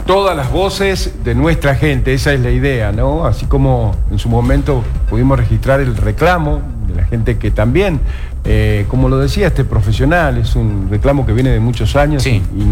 todas las voces de nuestra gente, esa es la idea, ¿no? Así como en su momento pudimos registrar el reclamo de la gente que también, como lo decía este profesional, es un reclamo que viene de muchos años. Sí. y